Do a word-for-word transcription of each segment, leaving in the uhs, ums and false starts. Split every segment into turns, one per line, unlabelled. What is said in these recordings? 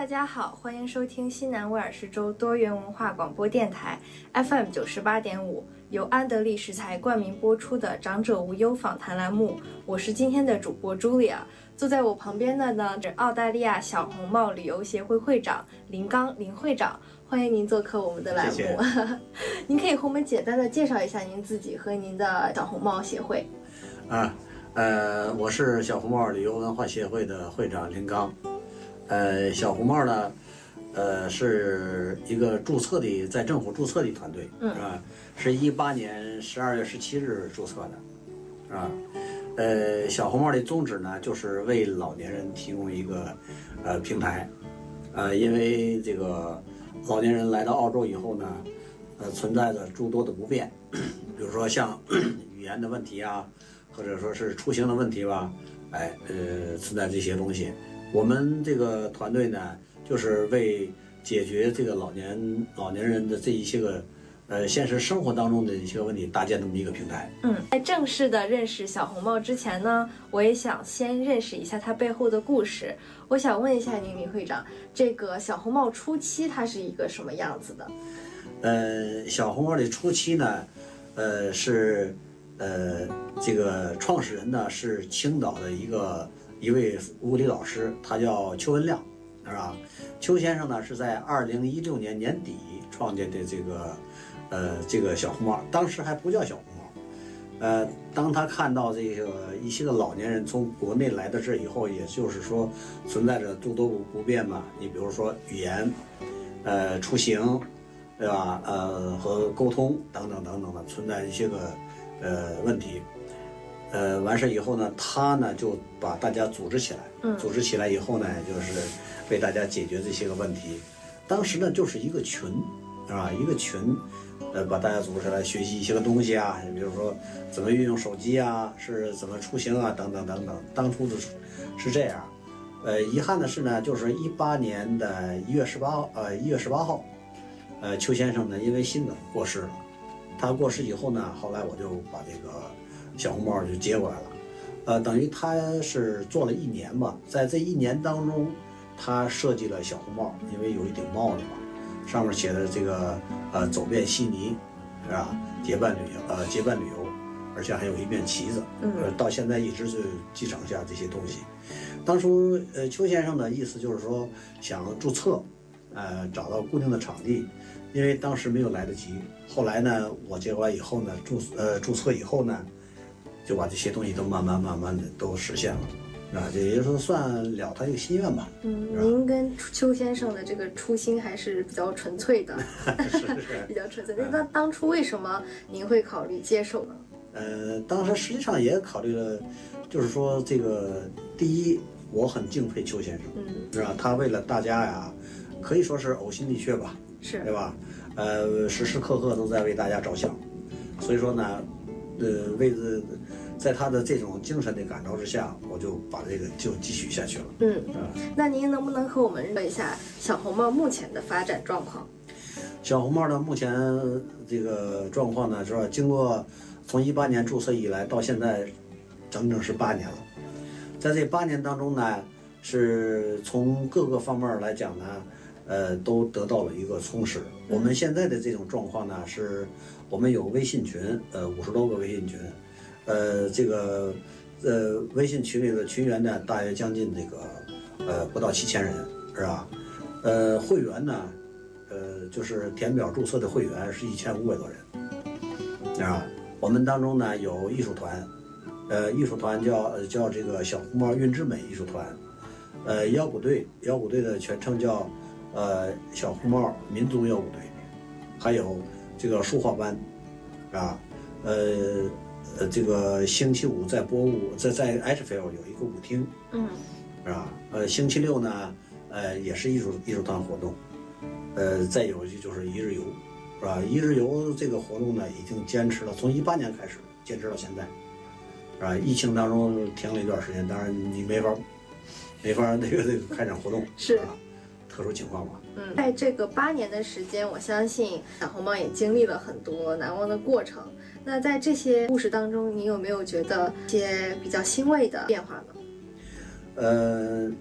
大家好，欢迎收听西南威尔士州多元文化广播电台 F M 九十八点五，由安德利食材冠名播出的长者无忧访谈栏目。我是今天的主播 Julia， 坐在我旁边的呢是澳大利亚小红帽旅游协会会长林刚林会长，欢迎您做客我们的栏目。
谢谢
您可以和我们简单的介绍一下您自己和您的小红帽协会。
啊，呃，我是小红帽旅游文化协会的会长林刚。呃，小红帽呢，呃，是一个注册的，在政府注册的团队，
嗯，
啊，是一八年十二月十七日注册的，啊，呃，小红帽的宗旨呢，就是为老年人提供一个呃平台，呃，因为这个老年人来到澳洲以后呢，呃，存在着诸多的不便，比如说像语言的问题啊，或者说是出行的问题吧，哎，呃，存在这些东西。我们这个团队呢，就是为解决这个老年老年人的这一些个，呃，现实生活当中的一些问题，搭建这么一个平台。
嗯，在正式的认识小红帽之前呢，我也想先认识一下它背后的故事。我想问一下您，林会长，这个小红帽初期它是一个什么样子的？
呃，小红帽的初期呢，呃，是呃，这个创始人呢是青岛的一个。一位物理老师，他叫邱文亮，是吧？邱先生呢是在二零一六年年底创建的这个，呃，这个小红帽，当时还不叫小红帽。呃，当他看到这个一些个老年人从国内来到这以后，也就是说存在着诸多不便嘛，你比如说语言，呃，出行，对吧？呃，和沟通等等等等的，存在一些个呃问题。呃，完事以后呢，他呢就把大家组织起来，
嗯，
组织起来以后呢，就是为大家解决这些个问题。当时呢就是一个群，啊，一个群，呃，把大家组织起来学习一些个东西啊，比如说怎么运用手机啊，是怎么出行啊，等等等等。当初的是这样，呃，遗憾的是呢，就是一八年的一月十八号，呃，一月十八号，呃，邱先生呢因为心梗过世了。他过世以后呢，后来我就把这个。小红帽就接过来了，呃，等于他是做了一年吧，在这一年当中，他设计了小红帽，因为有一顶帽子嘛，上面写的这个呃走遍悉尼，是吧？结伴旅游，呃结伴旅游，而且还有一面旗子，呃，到现在一直是继承下这些东西。当初呃邱先生的意思就是说想注册，呃找到固定的场地，因为当时没有来得及。后来呢，我接过来以后呢，注呃注册以后呢。就把这些东西都慢慢慢慢的都实现了，啊，这也就是说算了他一个心愿吧。
嗯，您跟邱先生的这个初心还是比较纯粹的，
是是
比较纯粹。那当初为什么您会考虑接受呢？
呃，当时实际上也考虑了，就是说这个第一，我很敬佩邱先生，
嗯，
是吧？他为了大家呀，可以说是呕心沥血吧，
是，
对吧？呃，时时刻刻都在为大家着想，所以说呢。呃，为了在他的这种精神的感召之下，我就把这个就继续下去了。
嗯，啊，那您能不能和我们说一下小红帽目前的发展状况？
小红帽的目前这个状况呢，是吧？经过从一八年注册以来到现在，整整是八年了。在这八年当中呢，是从各个方面来讲呢，呃，都得到了一个充实。我们现在的这种状况呢，是我们有微信群，呃，五十多个微信群，呃，这个呃微信群里的群员呢，大约将近这个呃不到七千人，是吧？呃，会员呢，呃，就是填表注册的会员是一千五百多人，啊，我们当中呢有艺术团，呃，艺术团叫叫这个小红帽韵之美艺术团，呃，腰鼓队，腰鼓队的全称叫。呃，小红帽民族腰鼓队，还有这个书画班，啊，呃呃，这个星期五在波舞，在在 Edgefield 有一个舞厅，
嗯，
是吧？呃，星期六呢，呃，也是艺术艺术团活动，呃，再有就是一日游，是吧？一日游这个活动呢，已经坚持了，从一八年开始坚持到现在，是吧？疫情当中停了一段时间，当然你没法没法那个那个开展活动，
是。
啊特殊情况吧。
嗯，在这个八年的时间，我相信小红帽也经历了很多难忘的过程。那在这些故事当中，你有没有觉得一些比较欣慰的变化呢？
呃，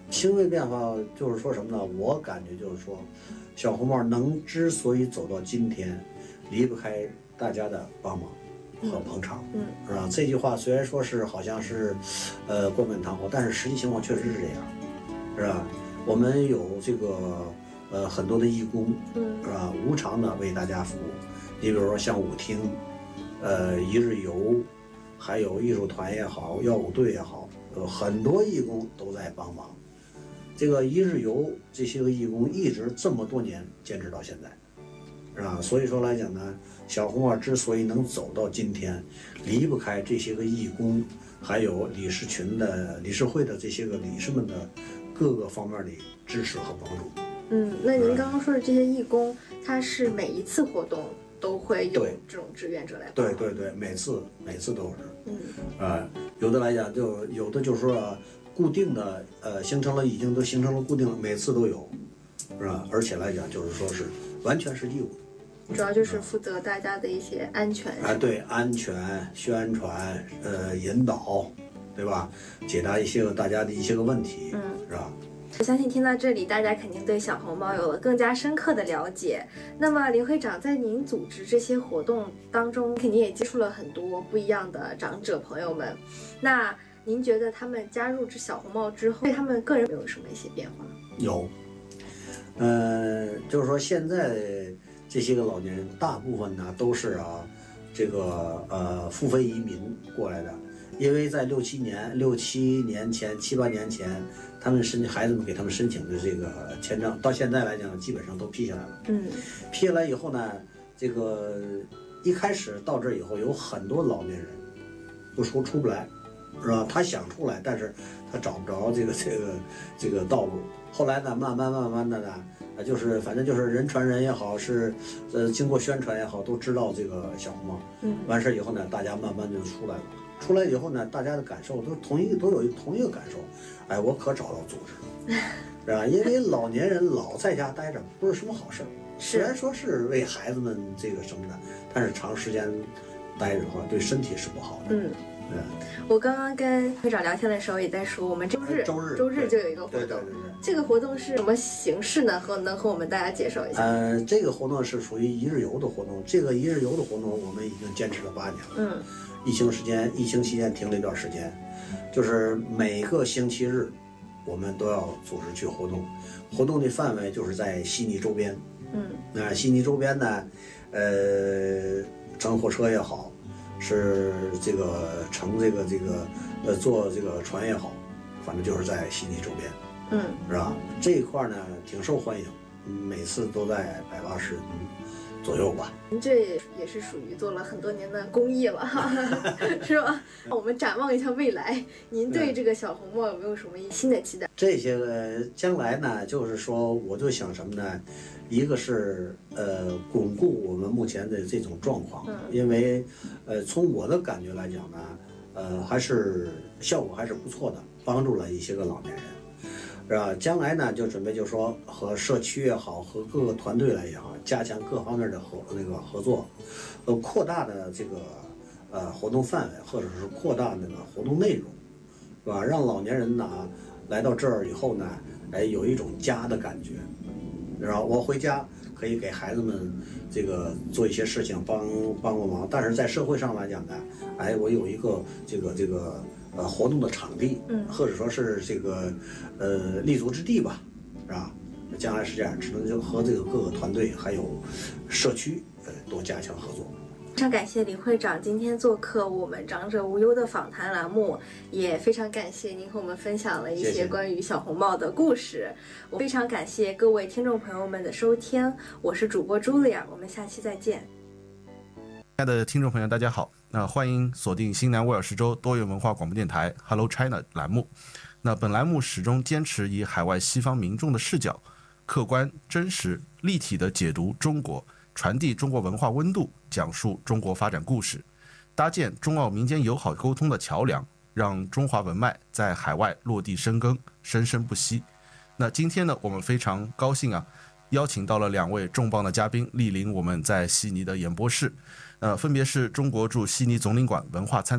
行为变化就是说什么呢？我感觉就是说，小红帽能之所以走到今天，离不开大家的帮忙和捧场，
嗯，
是吧？这句话虽然说是好像是，呃，冠冕堂皇，但是实际情况确实是这样，是吧？我们有这个呃很多的义工，
嗯，
是吧？无偿的为大家服务。你比如说像舞厅，呃，一日游，还有艺术团也好，耀舞队也好，有很多义工都在帮忙。这个一日游这些个义工一直这么多年坚持到现在，是吧？所以说来讲呢，小红帽之所以能走到今天，离不开这些个义工，还有理事群的理事会的这些个理事们的各个方面的支持和帮助。
嗯，那您刚刚说的这些义工，他是每一次活动都会有这种志愿者来帮忙？
对对对，每次每次都是。
嗯，
啊、呃，有的来讲就有的就是说、啊、固定的，呃，形成了已经都形成了固定，每次都有，是吧？而且来讲就是说是完全是义务。
主要就是负责大家的一些安全
啊，对，安全宣传，呃，引导，对吧？解答一些个大家的一些个问题，
嗯，
是吧？
我相信听到这里，大家肯定对小红帽有了更加深刻的了解。那么，林会长在您组织这些活动当中，肯定也接触了很多不一样的长者朋友们。那您觉得他们加入这小红帽之后，对他们个人有什么一些变化？
有，呃，就是说现在这些个老年人，大部分呢都是啊，这个呃付费移民过来的，因为在六七年、六七年前、七八年前，他们申孩子们给他们申请的这个签证，到现在来讲，基本上都批下来了。
嗯，
批下来以后呢，这个一开始到这以后，有很多老年人不出出不来，是吧？他想出来，但是他找不着这个这个这个道路。后来呢，慢慢慢慢的呢，啊，就是反正就是人传人也好，是呃经过宣传也好，都知道这个小红帽。
嗯，
完事以后呢，大家慢慢就出来了。出来以后呢，大家的感受都同一都有同一个感受，哎，我可找到组织了，是吧？因为老年人老在家待着不是什么好事儿，虽然说是为孩子们这个什么的，但是长时间待着的话，对身体是不好的。
嗯。
嗯，
我刚刚跟会长聊天的时候也在说，我们周日
周日
周日就有一个活动，
对对对对，
这个活动是什么形式呢？和能和我们大家介绍一下？
呃，这个活动是属于一日游的活动，这个一日游的活动我们已经坚持了八年了。
嗯，
疫情时间，疫情期间停了一段时间，就是每个星期日我们都要组织去活动，活动的范围就是在悉尼周边。
嗯，
那悉尼周边呢，呃，乘火车也好。是这个乘这个这个呃坐这个船也好，反正就是在悉尼周边，
嗯，
是吧？这一块呢挺受欢迎，每次都在百八十人左右吧。
您这也是属于做了很多年的公益了，是吧？我们展望一下未来，您对这个小红帽有没有什么新的期待？
这些个将来呢，就是说，我就想什么呢？一个是呃巩固我们目前的这种状况，
嗯，
因为呃从我的感觉来讲呢，呃还是效果还是不错的，帮助了一些个老年人，是吧？将来呢就准备就说和社区也好，和各个团队来讲，加强各方面的合那个合作，呃扩大的这个呃活动范围，或者是扩大那个活动内容，是吧？让老年人呢来到这儿以后呢，哎有一种家的感觉。然后我回家可以给孩子们这个做一些事情，帮帮个忙。但是在社会上来讲呢，哎，我有一个这个这个呃活动的场地，
嗯，或
者说是这个呃立足之地吧，是吧？将来是这样，只能就和这个各个团队还有社区呃多加强合作。
非常感谢李会长今天做客我们长者无忧的访谈栏目，也非常感谢您和我们分享了一些关于小红帽的故事。谢谢，我非常感谢各位听众朋友们的收听，我是主播茱莉亚，我们下期再见。
亲爱的听众朋友大家好，那欢迎锁定新南威尔士州多元文化广播电台 Hello China 栏目。那本栏目始终坚持以海外西方民众的视角，客观、真实、立体地解读中国，传递中国文化温度，讲述中国发展故事，搭建中澳民间友好沟通的桥梁，让中华文脉在海外落地生根，生生不息。那今天呢，我们非常高兴啊，邀请到了两位重磅的嘉宾莅临我们在悉尼的演播室，呃，分别是中国驻悉尼总领馆文化参赞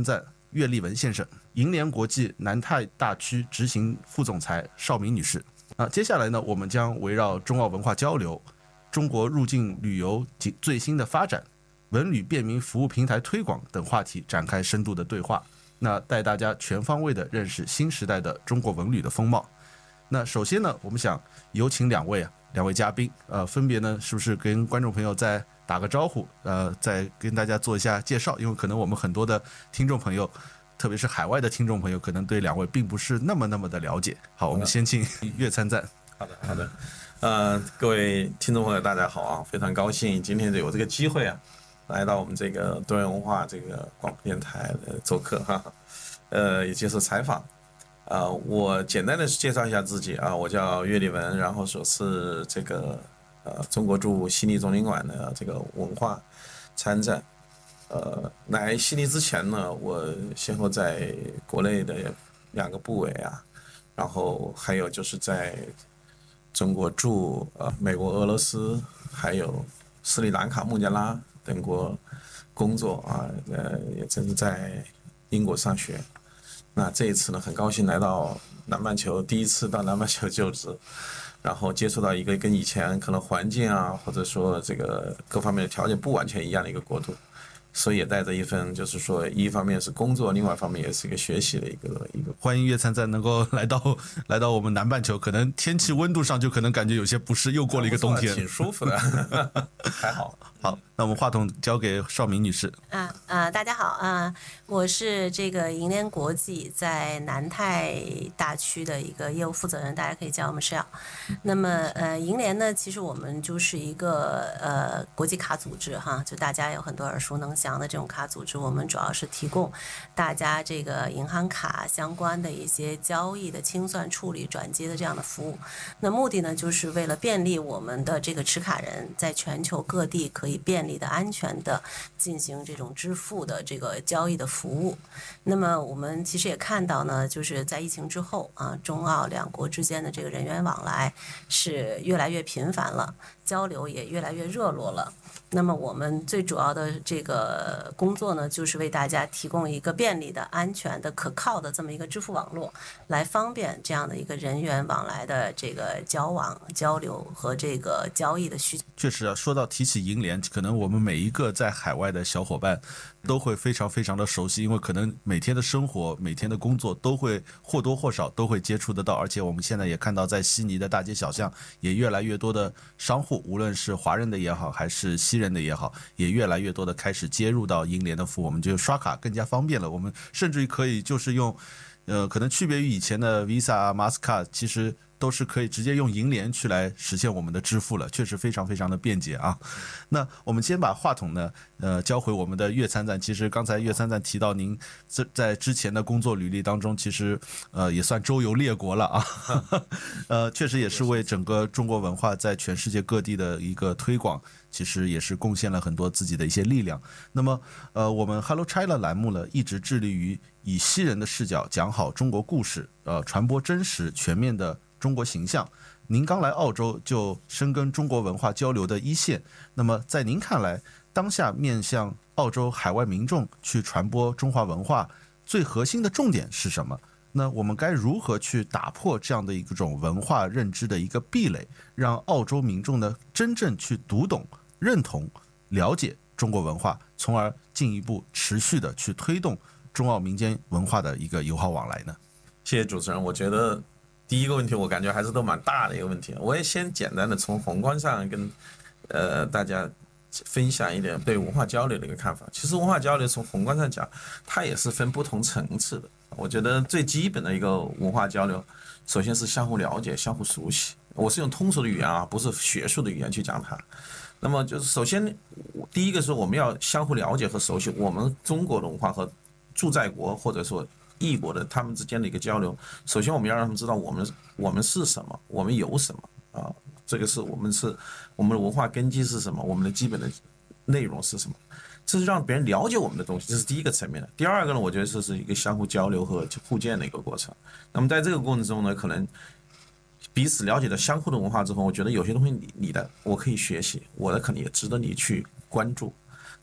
岳立文先生，银联国际南太大区执行副总裁邵明女士。啊，接下来呢，我们将围绕中澳文化交流、中国入境旅游及最新的发展、文旅便民服务平台推广等话题展开深度的对话。那带大家全方位的认识新时代的中国文旅的风貌。那首先呢，我们想有请两位啊，两位嘉宾，呃，分别呢，是不是跟观众朋友再打个招呼，呃，再跟大家做一下介绍？因为可能我们很多的听众朋友，特别是海外的听众朋友，可能对两位并不是那么那么的了解。好，我们先请岳参赞。
好的，好的，呃，各位听众朋友，大家好啊！非常高兴今天有这个机会啊，来到我们这个多元文化这个广播电台的做客哈，呃，也接受采访。呃，我简单的介绍一下自己啊，我叫岳立文，然后说是这个呃中国驻悉尼总领馆的这个文化参赞。呃，来悉尼之前呢，我先后在国内的两个部委啊，然后还有就是在中国驻呃美国、俄罗斯，还有斯里兰卡、孟加拉等国工作啊，呃，也正是在英国上学。那这一次呢，很高兴来到南半球，第一次到南半球就职，然后接触到一个跟以前可能环境啊，或者说这个各方面的条件不完全一样的一个国度。所以也带着一份，就是说，一方面是工作，另外一方面也是一个学习的一个一个。
欢迎岳参赞能够来到来到我们南半球，可能天气温度上就可能感觉有些不适，又过了一个冬天，
挺舒服的，还好。
好，那我们话筒交给邵明女士。
啊啊，大家好啊，我是这个银联国际在南太大区的一个业务负责人，大家可以叫我们 Shell。那么呃，银联呢，其实我们就是一个呃国际卡组织哈，就大家有很多耳熟能详的这种卡组织，我们主要是提供大家这个银行卡相关的一些交易的清算、处理、转接的这样的服务。那目的呢，就是为了便利我们的这个持卡人在全球各地可以便利的、安全的进行这种支付的这个交易的服务。那么我们其实也看到呢，就是在疫情之后啊，中澳两国之间的这个人员往来是越来越频繁了，交流也越来越热络了。那么我们最主要的这个工作呢，就是为大家提供一个便利的、安全的、可靠的这么一个支付网络，来方便这样的一个人员往来的这个交往、交流和这个交易的需求。
确实啊，说到提起银联，可能我们每一个在海外的小伙伴都会非常非常的熟悉，因为可能每天的生活、每天的工作都会或多或少都会接触得到，而且我们现在也看到，在悉尼的大街小巷也越来越多的商户，无论是华人的也好，还是西人的也好，也越来越多的开始接入到银联的服务，我们就刷卡更加方便了。我们甚至于可以就是用，呃，可能区别于以前的 Visa 啊、Mastercard， 其实都是可以直接用银联去来实现我们的支付了，确实非常非常的便捷啊。那我们先把话筒呢，呃，交回我们的岳参赞。其实刚才岳参赞提到您在之前的工作履历当中，其实呃也算周游列国了啊，呃，确实也是为整个中国文化在全世界各地的一个推广，其实也是贡献了很多自己的一些力量。那么呃，我们 Hello China 栏目呢，一直致力于以西人的视角讲好中国故事，呃，传播真实全面的中国形象。您刚来澳洲就深耕中国文化交流的一线，那么在您看来，当下面向澳洲海外民众去传播中华文化最核心的重点是什么？那我们该如何去打破这样的一种文化认知的一个壁垒，让澳洲民众呢真正去读懂、认同、了解中国文化，从而进一步持续的去推动中澳民间文化的一个友好往来呢？
谢谢主持人，我觉得第一个问题我感觉还是都蛮大的一个问题，我也先简单的从宏观上跟呃大家分享一点对文化交流的一个看法。其实文化交流从宏观上讲，它也是分不同层次的。我觉得最基本的一个文化交流，首先是相互了解、相互熟悉。我是用通俗的语言啊，不是学术的语言去讲它。那么就是首先第一个是我们要相互了解和熟悉我们中国的文化和驻在国或者说异国的他们之间的一个交流。首先我们要让他们知道我们我们是什么，我们有什么啊，这个是我们是我们的文化根基是什么，我们的基本的内容是什么，这是让别人了解我们的东西，这是第一个层面的。第二个呢，我觉得这是一个相互交流和互鉴的一个过程。那么在这个过程中呢，可能彼此了解到相互的文化之后，我觉得有些东西你你的我可以学习，我的可能也值得你去关注。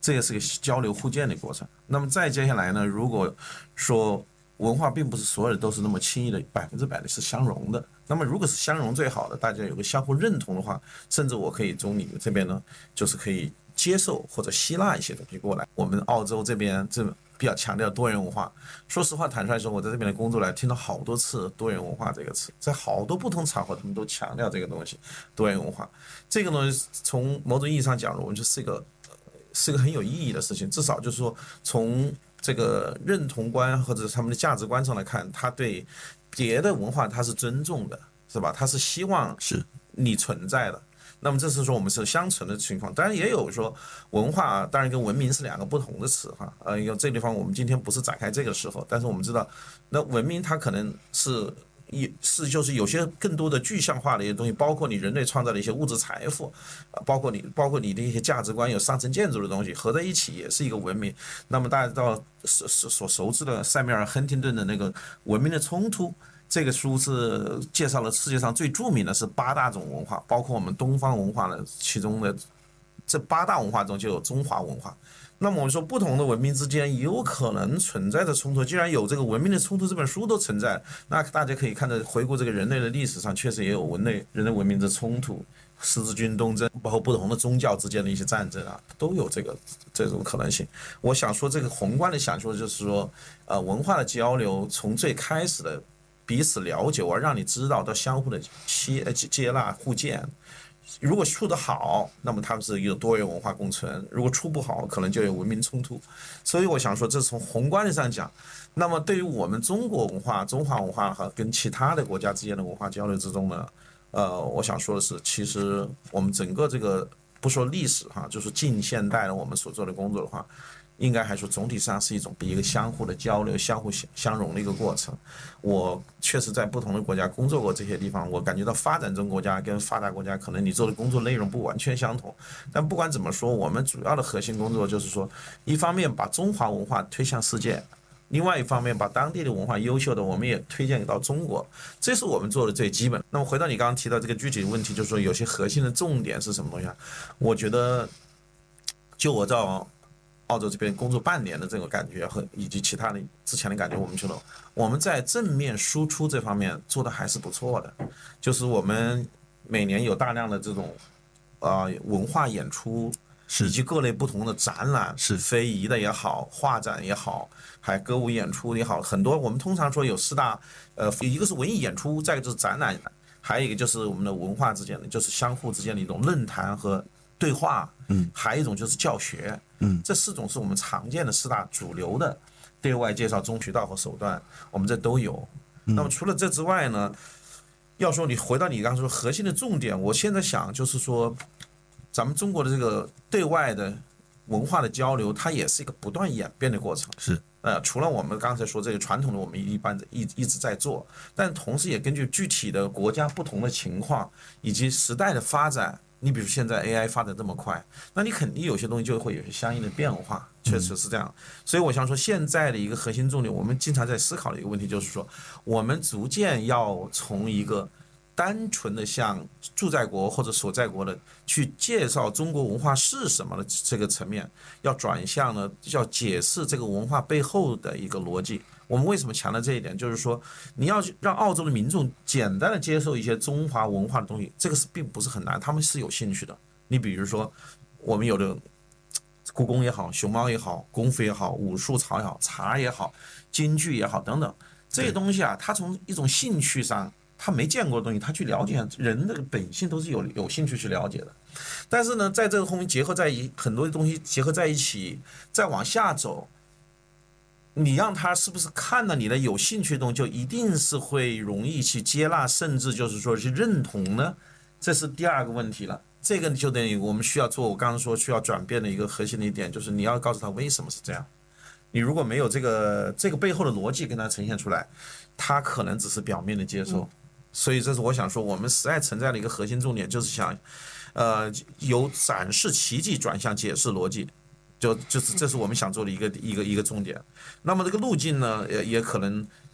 这也是个交流互鉴的过程。那么再接下来呢，如果说文化并不是所有的都是那么轻易的百分之百的是相容的，那么如果是相容最好的，大家有个相互认同的话，甚至我可以从你们这边呢，就是可以接受或者吸纳一些东西过来。我们澳洲这边这比较强调多元文化，说实话坦率说，我在这边的工作来听到好多次多元文化这个词，在好多不同场合他们都强调这个东西，多元文化这个东西从某种意义上讲，我们就是一个是一个很有意义的事情，至少就是说从这个认同观或者他们的价值观上来看，他对别的文化他是尊重的，是吧？他是希望是你存在的。那么这是说我们是相存的情况，当然也有说文化，当然跟文明是两个不同的词哈。呃，有这地方我们今天不是展开这个时候，但是我们知道，那文明它可能是也是就是有些更多的具象化的一些东西，包括你人类创造的一些物质财富，包括你包括你的一些价值观，有上层建筑的东西合在一起也是一个文明。那么大家知道所所熟知的塞缪尔·亨廷顿的那个《文明的冲突》。这个书是介绍了世界上最著名的是八大种文化，包括我们东方文化的其中的这八大文化中就有中华文化。那么我们说不同的文明之间有可能存在的冲突，既然有这个《文明的冲突》这本书都存在，那大家可以看到回顾这个人类的历史上确实也有文类人类文明的冲突，十字军东征，包括不同的宗教之间的一些战争啊，都有这个这种可能性。我想说这个宏观的想说就是说，呃，文化的交流从最开始的彼此了解，我让你知道到相互的接接纳互鉴。如果处得好，那么他们是一个多元文化共存；如果处不好，可能就有文明冲突。所以我想说，这是从宏观的上讲。那么对于我们中国文化、中华文化和跟其他的国家之间的文化交流之中呢，呃，我想说的是，其实我们整个这个不说历史哈，就是近现代的我们所做的工作的话，应该还说总体上是一种一个相互的交流、相互相融的一个过程。我确实在不同的国家工作过，这些地方我感觉到发展中国家跟发达国家可能你做的工作内容不完全相同，但不管怎么说，我们主要的核心工作就是说，一方面把中华文化推向世界，另外一方面把当地的文化优秀的我们也推荐到中国，这是我们做的最基本。那么回到你刚刚提到这个具体的问题，就是说有些核心的重点是什么东西啊？我觉得就我照澳洲这边工作半年的这个感觉和以及其他的之前的感觉，我们觉得我们在正面输出这方面做的还是不错的，就是我们每年有大量的这种呃文化演出，以及各类不同的展览，是非遗的也好，画展也好，还歌舞演出也好，很多我们通常说有四大，呃，一个是文艺演出，再一个就是展览，还有一个就是我们的文化之间的，就是相互之间的一种论坛和对话，嗯，还有一种就是教学，嗯，这四种是我们常见的四大主流的对外介绍中渠道和手段，我们这都有。那么除了这之外呢，要说你回到你刚才说核心的重点，我现在想就是说，咱们中国的这个对外的文化的交流，它也是一个不断演变的过程。是，呃，除了我们刚才说这个传统的，我们一般一一直在做，但同时也根据具体的国家不同的情况以及时代的发展。你比如现在 A I 发展这么快，那你肯定有些东西就会有些相应的变化，确实是这样。所以我想说，现在的一个核心重点，我们经常在思考的一个问题就是说，我们逐渐要从一个单纯的向驻在国或者所在国的去介绍中国文化是什么的这个层面，要转向呢，要解释这个文化背后的一个逻辑。我们为什么强调这一点？就是说，你要让澳洲的民众简单的接受一些中华文化的东西，这个是并不是很难，他们是有兴趣的。你比如说，我们有的故宫也好，熊猫也好，功夫也好，武术槽也好，茶也好，京剧也好等等，这些东西啊，他从一种兴趣上，他没见过的东西，他去了解，人的本性都是有有兴趣去了解的。但是呢，在这个后面结合在一很多东西结合在一起，再往下走。你让他是不是看到你的有兴趣的东西，就一定是会容易去接纳，甚至就是说去认同呢？这是第二个问题了。这个就等于我们需要做，我刚刚说需要转变的一个核心的一点，就是你要告诉他为什么是这样。你如果没有这个这个背后的逻辑跟他呈现出来，他可能只是表面的接受。所以这是我想说，我们实在存在的一个核心重点，就是想，呃，由展示奇迹转向解释逻辑。就就是这是我们想做的一个一个一个重点。那么这个路径呢，也也可能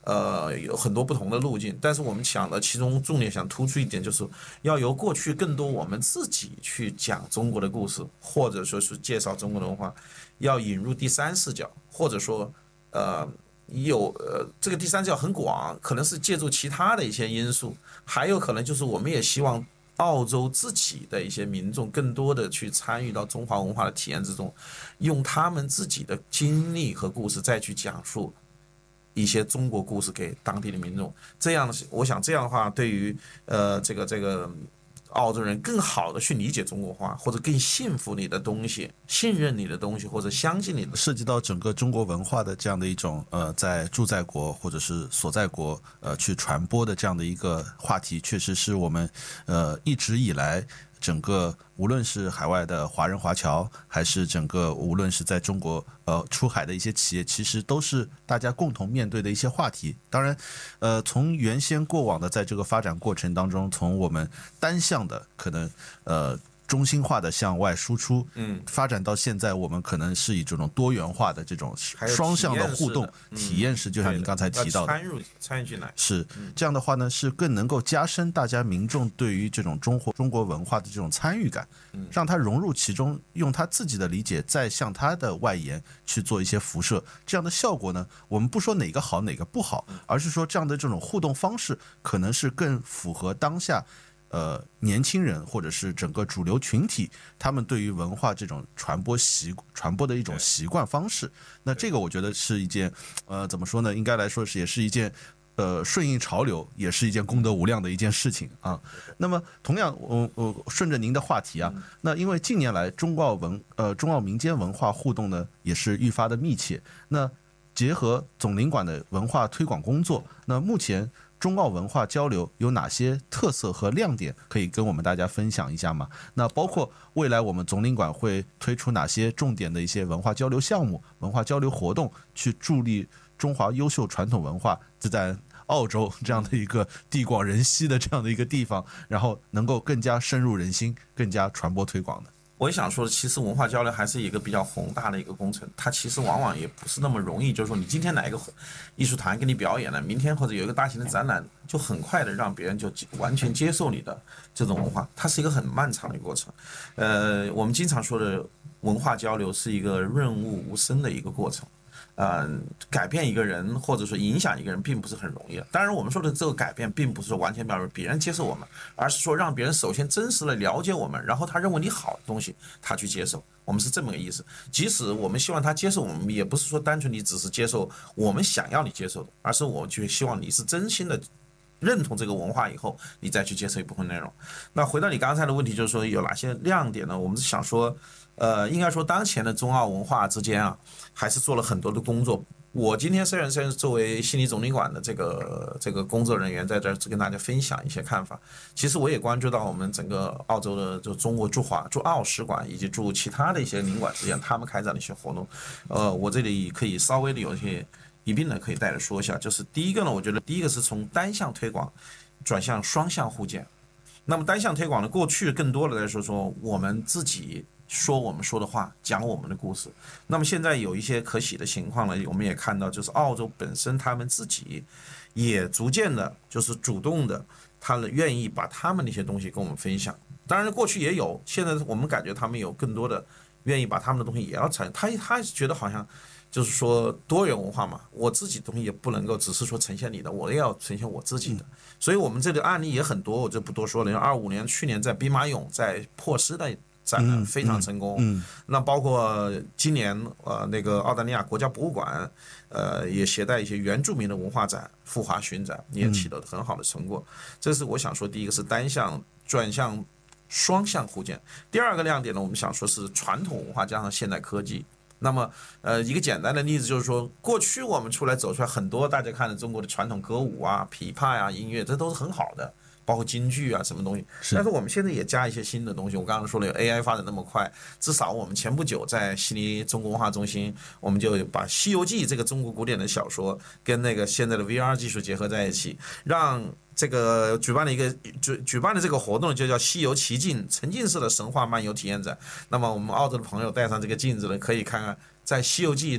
呃，有很多不同的路径，但是我们想的其中重点想突出一点，就是要由过去更多我们自己去讲中国的故事，或者说是介绍中国的文化，要引入第三视角，或者说，呃，有呃这个第三视角很广，可能是借助其他的一些因素，还有可能就是我们也希望澳洲自己的一些民众更多的去参与到中华文化的体验之中，用他们自己的经历和故事再去讲述一些中国故事给当地的民众，这样我想这样的话，对于呃这个这个澳洲人更好的去理解中国话，或者更信服你的东西，信任你的东西，或者相信你的。
涉及到整个中国文化的这样的一种呃，在住在国或者是所在国呃去传播的这样的一个话题，确实是我们呃一直以来。整个无论是海外的华人华侨，还是整个无论是在中国呃出海的一些企业，其实都是大家共同面对的一些话题。当然，呃，从原先过往的在这个发展过程当中，从我们单向的可能呃。中心化的向外输出，嗯，发展到现在，我们可能是以这种多元化的这种双向的互动体验式，就像您刚才提到的，
参入参与进来，
是这样的话呢，是更能够加深大家民众对于这种中国中国文化的这种参与感，让他融入其中，用他自己的理解再向他的外延去做一些辐射，这样的效果呢，我们不说哪个好哪个不好，而是说这样的这种互动方式可能是更符合当下。呃，年轻人或者是整个主流群体，他们对于文化这种传播习传播的一种习惯方式，那这个我觉得是一件，呃，怎么说呢？应该来说是也是一件，呃，顺应潮流，也是一件功德无量的一件事情啊。那么，同样，我我顺着您的话题啊，那因为近年来中澳文呃中澳民间文化互动呢，也是愈发的密切。那结合总领馆的文化推广工作，那目前。中澳文化交流有哪些特色和亮点可以跟我们大家分享一下吗？那包括未来我们总领馆会推出哪些重点的一些文化交流项目、文化交流活动，去助力中华优秀传统文化在澳洲这样的一个地广人稀的这样的一个地方，然后能够更加深入人心、更加传播推广的。
我也想说，其实文化交流还是一个比较宏大的一个工程，它其实往往也不是那么容易。就是说，你今天来一个艺术团给你表演了，明天或者有一个大型的展览，就很快的让别人就完全接受你的这种文化，它是一个很漫长的一个过程。呃，我们经常说的文化交流是一个润物无声的一个过程。呃，改变一个人或者说影响一个人并不是很容易的。当然，我们说的这个改变，并不是说完全表示别人接受我们，而是说让别人首先真实的了解我们，然后他认为你好的东西，他去接受。我们是这么个意思。即使我们希望他接受我们，也不是说单纯你只是接受我们想要你接受的，而是我就希望你是真心的认同这个文化以后，你再去接受一部分内容。那回到你刚才的问题，就是说有哪些亮点呢？我们是想说。呃，应该说当前的中澳文化之间啊，还是做了很多的工作。我今天虽然是作为悉尼总领馆的这个这个工作人员，在这儿跟大家分享一些看法。其实我也关注到我们整个澳洲的就中国驻华驻澳使馆以及驻其他的一些领馆之间，他们开展的一些活动。呃，我这里可以稍微的有一些一并的可以带着说一下。就是第一个呢，我觉得第一个是从单向推广转向双向互鉴。那么单向推广呢，过去更多的来说说我们自己。说我们说的话，讲我们的故事。那么现在有一些可喜的情况呢，我们也看到，就是澳洲本身他们自己也逐渐的，就是主动的，他们愿意把他们的一些东西跟我们分享。当然过去也有，现在我们感觉他们有更多的愿意把他们的东西也要产。他他觉得好像就是说多元文化嘛，我自己的东西也不能够只是说呈现你的，我也要呈现我自己的。所以我们这里案例也很多，我就不多说了。二五年去年在兵马俑在珀斯的。展览非常成功，嗯嗯嗯、那包括今年呃那个澳大利亚国家博物馆，呃也携带一些原住民的文化展赴华巡展，也取得很好的成果。嗯、这是我想说，第一个是单向转向双向互鉴。第二个亮点呢，我们想说是传统文化加上现代科技。那么呃一个简单的例子就是说，过去我们出来走出来很多大家看的中国的传统歌舞啊、琵琶呀、啊、音乐，这都是很好的。包括京剧啊，什么东西？但是我们现在也加一些新的东西。我刚刚说了，有 A I 发展那么快，至少我们前不久在悉尼中国文化中心，我们就把《西游记》这个中国古典的小说跟那个现在的 V R 技术结合在一起，让这个举办了一个举举办的这个活动就叫《西游奇境》沉浸式的神话漫游体验展。那么我们澳洲的朋友带上这个镜子呢，可以看看在《西游记》那个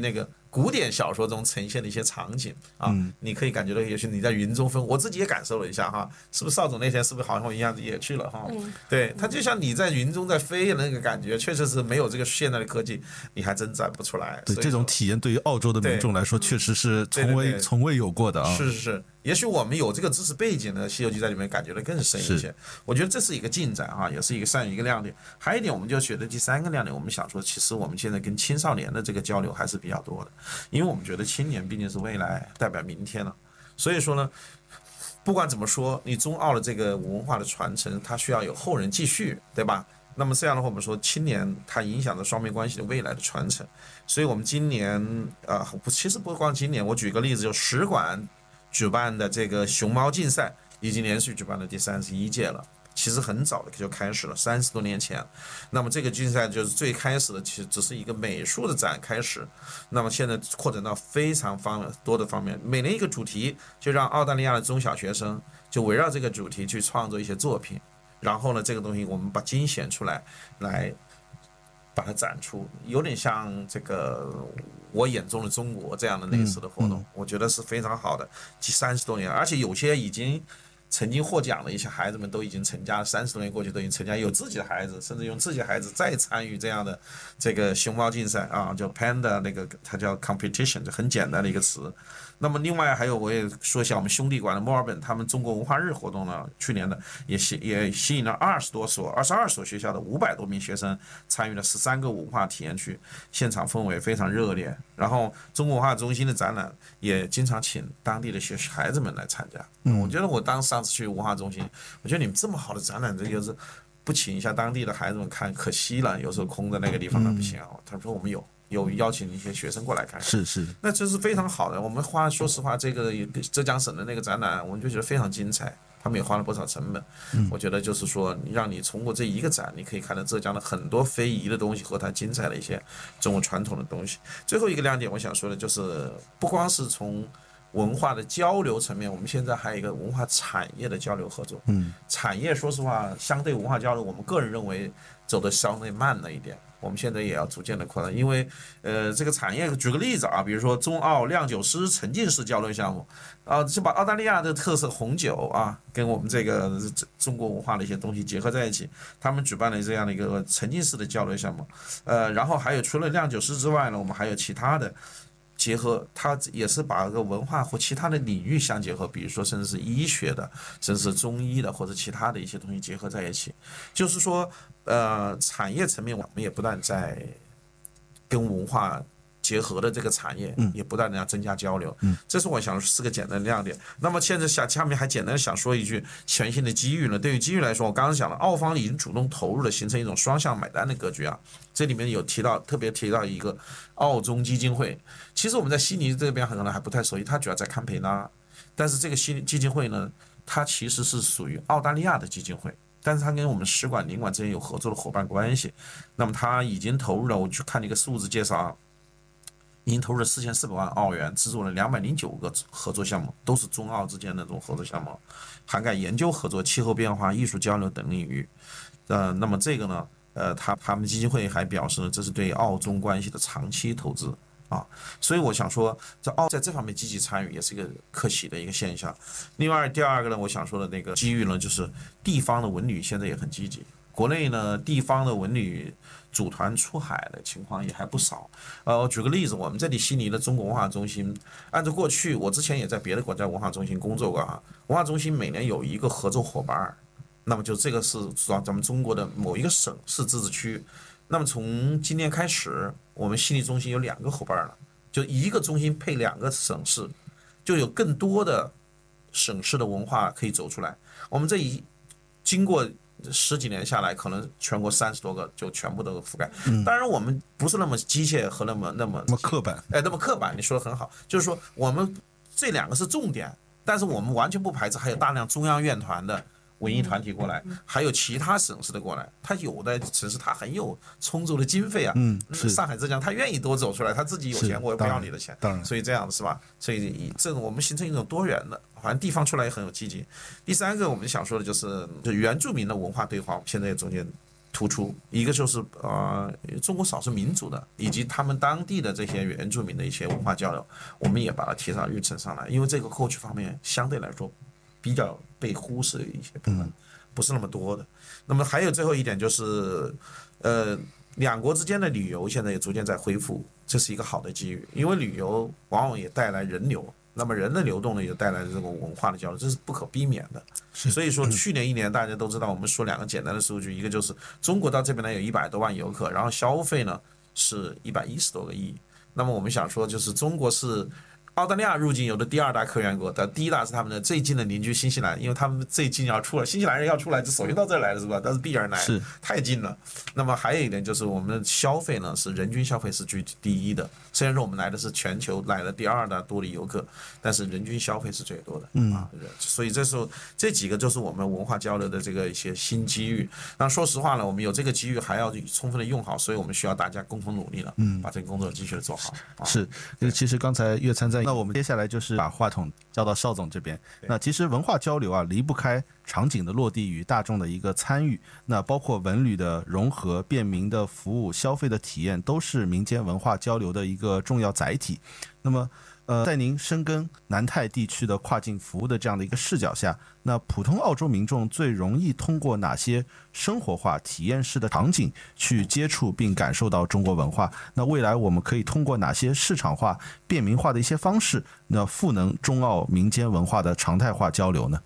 古典小说中呈现的一些场景啊，
嗯、
你可以感觉到，也许你在云中飞，我自己也感受了一下哈，是不是邵总那天是不是好像我一样也去了哈？
嗯、
对，它就像你在云中在飞的那个感觉，确实是没有这个现在的科技，你还真展不出来。
对，这种体验对于澳洲的民众来说，确实是从未
对对对
从未有过的啊。
是是是，也许我们有这个知识背景呢，《西游记》在里面感觉的更深一些。我觉得这是一个进展哈，也是一个善于一个亮点。还有一点，我们就觉得第三个亮点，我们想说，其实我们现在跟青少年的这个交流还是比较多的，因为我们觉得青年毕竟是未来，代表明天了。所以说呢，不管怎么说，你中澳的这个文化的传承，它需要有后人继续，对吧？那么这样的话，我们说青年它影响着双边关系的未来的传承。所以我们今年啊、呃，其实不光今年，我举个例子，就使馆举办的这个熊猫竞赛，已经连续举办了第三十一届了。其实很早的就开始了，三十多年前。那么这个竞赛就是最开始的，其实只是一个美术的展开始。那么现在扩展到非常方多的方面，每年一个主题，就让澳大利亚的中小学生就围绕这个主题去创作一些作品。然后呢，这个东西我们把精选出来，来把它展出，有点像这个我眼中的中国这样的类似的活动，
嗯嗯、
我觉得是非常好的。三十多年，而且有些已经曾经获奖的一些孩子们都已经成家了，三十多年过去都已经成家，有自己的孩子，甚至用自己的孩子再参与这样的这个熊猫竞赛啊，叫 Panda 那个，它叫 competition， 就很简单的一个词。那么另外还有，我也说一下我们兄弟馆的墨尔本，他们中国文化日活动呢，去年的也吸也吸引了二十多所、二十二所学校的五百多名学生参与了十三个文化体验区，现场氛围非常热烈。然后中国文化中心的展览也经常请当地的学孩子们来参加。嗯，我觉得我当上次去文化中心，我觉得你们这么好的展览，这就是不请一下当地的孩子们看，可惜了。有时候空的那个地方不行啊。他说我们有。有邀请一些学生过来看看，
是是，
那这是非常好的。我们花，说实话，这个浙江省的那个展览，我们就觉得非常精彩。他们也花了不少成本，嗯、我觉得就是说，让你通过这一个展，你可以看到浙江的很多非遗的东西和它精彩的一些中国传统的东西。最后一个亮点，我想说的就是，不光是从文化的交流层面，我们现在还有一个文化产业的交流合作。嗯，产业说实话，相对文化交流，我们个人认为走得相对慢了一点。我们现在也要逐渐的扩大，因为呃，这个产业，举个例子啊，比如说中澳酿酒师沉浸式交流项目，啊，就把澳大利亚的特色红酒啊，跟我们这个中国文化的一些东西结合在一起，他们举办了这样的一个沉浸式的交流项目，呃，然后还有除了酿酒师之外呢，我们还有其他的。结合它也是把这个文化或其他的领域相结合，比如说甚至是医学的，甚至是中医的或者其他的一些东西结合在一起。就是说，呃，产业层面我们也不断在跟文化结合的这个产业，也不断的要增加交流。这是我想是个简单的亮点。那么现在下下面还简单想说一句全新的机遇呢。对于机遇来说，我刚刚讲了，澳方已经主动投入了，形成一种双向买单的格局啊。这里面有提到，特别提到一个澳中基金会。其实我们在悉尼这边可能还不太熟悉，它主要在堪培拉，但是这个悉尼基金会呢，它其实是属于澳大利亚的基金会，但是它跟我们使馆、领馆之间有合作的伙伴关系。那么它已经投入了，我去看了一个数字介绍啊，已经投入了四千四百万澳元，制作了两百零九个合作项目，都是中澳之间的这种合作项目，涵盖研究合作、气候变化、艺术交流等领域。呃，那么这个呢？呃，他他们基金会还表示呢，这是对澳中关系的长期投资啊，所以我想说，在澳在这方面积极参与也是一个可喜的一个现象。另外，第二个呢，我想说的那个机遇呢，就是地方的文旅现在也很积极。国内呢，地方的文旅组团出海的情况也还不少。呃，我举个例子，我们这里悉尼的中国文化中心，按照过去我之前也在别的国家文化中心工作过啊，文化中心每年有一个合作伙伴。那么就这个是咱们中国的某一个省市自治区。那么从今年开始，我们悉尼中心有两个伙伴了，就一个中心配两个省市，就有更多的省市的文化可以走出来。我们这一经过十几年下来，可能全国三十多个就全部都覆盖。当然，我们不是那么机械和那么那么
那么刻板，
哎，那么刻板。你说的很好，就是说我们这两个是重点，但是我们完全不排斥还有大量中央院团的文艺团体过来，还有其他省市的过来，他有的城市他很有充足的经费啊，嗯，上海、浙江他愿意多走出来，他自己有钱，我也不要你的钱，
当然，
所以这样是吧？所以这种我们形成一种多元的，好像地方出来也很有积极。第三个我们想说的就是，就原住民的文化对话，我们现在也逐渐突出，一个就是呃中国少数民族的以及他们当地的这些原住民的一些文化交流，我们也把它提上日程上来，因为这个过去方面相对来说比较被忽视的一些部分，不是那么多的。那么还有最后一点就是，呃，两国之间的旅游现在也逐渐在恢复，这是一个好的机遇，因为旅游往往也带来人流。那么人的流动呢，也带来这种文化的交流，这是不可避免的。所以说，去年一年大家都知道，我们说两个简单的数据，一个就是中国到这边来有一百多万游客，然后消费呢是一百一十多个亿。那么我们想说，就是中国是澳大利亚入境游的第二大客源国，但第一大是他们的最近的邻居新西兰，因为他们最近要出来，新西兰人要出来就首先到这儿来了，是吧？但是必然来，
是
太近了。那么还有一点就是我们的消费呢，是人均消费是居第一的。虽然说我们来的是全球来的第二大多的游客，但是人均消费是最多的，嗯啊，所以这时候这几个就是我们文化交流的这个一些新机遇。那说实话呢，我们有这个机遇还要充分的用好，所以我们需要大家共同努力了，嗯，把这个工作继续的做好。啊、
是，其实刚才岳参在，那我们接下来就是把话筒交到邵总这边。那其实文化交流啊，离不开场景的落地与大众的一个参与，那包括文旅的融合、便民的服务、消费的体验，都是民间文化交流的一个重要载体。那么呃，在您深耕南太地区的跨境服务的这样的一个视角下，那普通澳洲民众最容易通过哪些生活化体验式的场景去接触并感受到中国文化？那未来我们可以通过哪些市场化、便民化的一些方式，那赋能中澳民间文化的常态化交流呢？